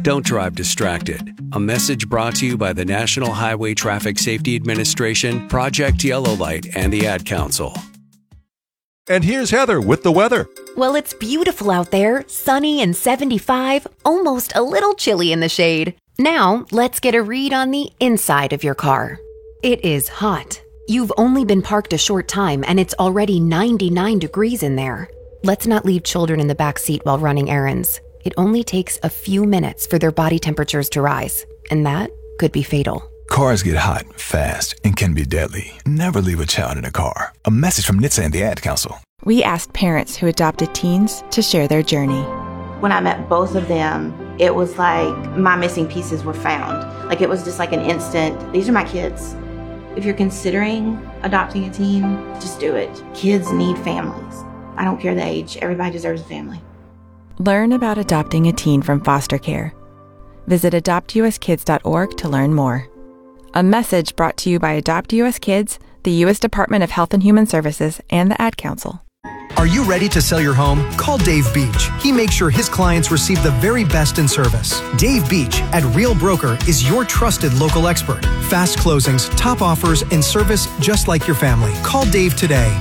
Don't drive distracted. A message brought to you by the National Highway Traffic Safety Administration, Project Yellow Light, and the Ad Council. And here's Heather with the weather. Well, it's beautiful out there, sunny and 75, almost a little chilly in the shade. Now, let's get a read on the inside of your car. It is hot. You've only been parked a short time and it's already 99 degrees in there. Let's not leave children in the back seat while running errands. It only takes a few minutes for their body temperatures to rise, and that could be fatal. Cars get hot, fast, and can be deadly. Never leave a child in a car. A message from NHTSA and the Ad Council. We asked parents who adopted teens to share their journey. When I met both of them, it was like my missing pieces were found. Like it was just like an instant, these are my kids. If you're considering adopting a teen, just do it. Kids need families. I don't care the age, everybody deserves a family. Learn about adopting a teen from foster care. Visit adoptuskids.org to learn more. A message brought to you by Adopt US Kids, the U.S. Department of Health and Human Services, and the Ad Council. Are you ready to sell your home? Call Dave Beach. He makes sure his clients receive the very best in service. Dave Beach at Real Broker is your trusted local expert. Fast closings, top offers, and service just like your family. Call Dave today,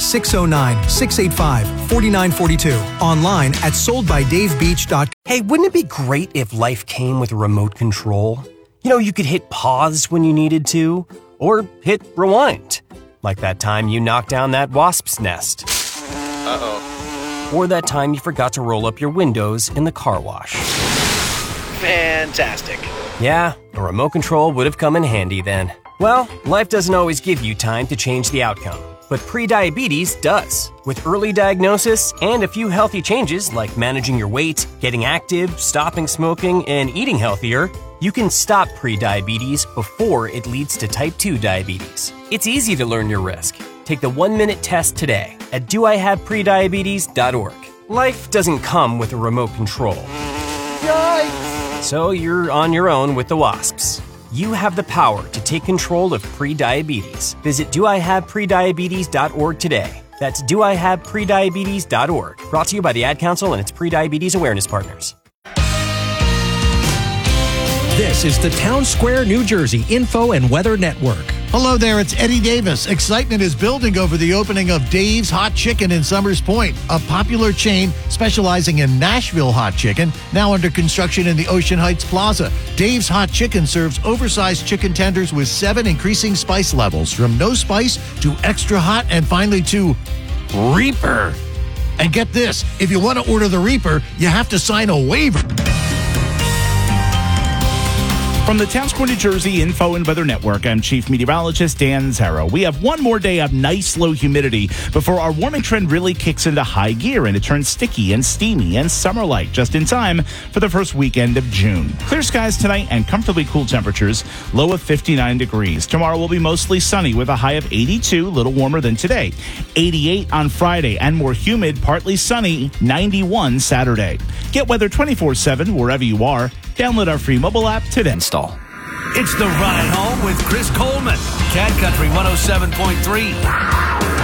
609-685-4942. Online at soldbydavebeach.com. Hey, wouldn't it be great if life came with a remote control? You know, you could hit pause when you needed to, or hit rewind. Like that time you knocked down that wasp's nest. Uh-oh. Or that time you forgot to roll up your windows in the car wash. Fantastic. Yeah, a remote control would have come in handy then. Well, life doesn't always give you time to change the outcome, but prediabetes does. With early diagnosis and a few healthy changes like managing your weight, getting active, stopping smoking, and eating healthier, you can stop prediabetes before it leads to type 2 diabetes. It's easy to learn your risk. Take the 1-minute test today at doihaveprediabetes.org. Life doesn't come with a remote control. Yikes! So you're on your own with the wasps. You have the power to take control of prediabetes. Visit doihaveprediabetes.org today. That's doihaveprediabetes.org. Brought to you by the Ad Council and its Prediabetes Awareness Partners. This is the Town Square, New Jersey Info and Weather Network. Hello there, it's Eddie Davis. Excitement is building over the opening of Dave's Hot Chicken in Summers Point, a popular chain specializing in Nashville hot chicken, now under construction in the Ocean Heights Plaza. Dave's Hot Chicken serves oversized chicken tenders with 7 increasing spice levels, from no spice to extra hot and finally to Reaper. And get this, if you want to order the Reaper, you have to sign a waiver. From the Town Square, New Jersey Info and Weather Network, I'm Chief Meteorologist Dan Zarrow. We have one more day of nice low humidity before our warming trend really kicks into high gear and it turns sticky and steamy and summer-like just in time for the first weekend of June. Clear skies tonight and comfortably cool temperatures, low of 59 degrees. Tomorrow will be mostly sunny with a high of 82, a little warmer than today. 88 on Friday and more humid, partly sunny, 91 Saturday. Get weather 24/7 wherever you are. Download our free mobile app today. Install. It's the Ride Home with Chris Coleman. Cat Country 107.3.